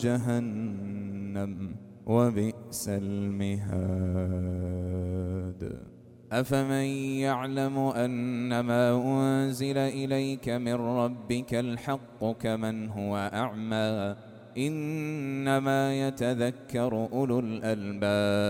جهنم وبئس المهاد. أفمن يعلم أنما أنزل إليك من ربك الحق كمن هو أعمى إنما يتذكر أولو الألباب.